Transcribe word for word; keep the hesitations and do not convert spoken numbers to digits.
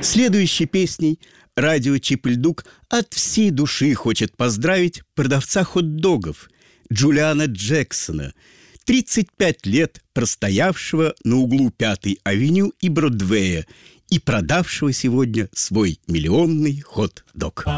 Следующей песней радио Чип-и-Ль-Дук от всей души хочет поздравить продавца хот-догов Джулиана Джексона, тридцать пять лет простоявшего на углу Пятой авеню и Бродвея и продавшего сегодня свой миллионный хот-дог.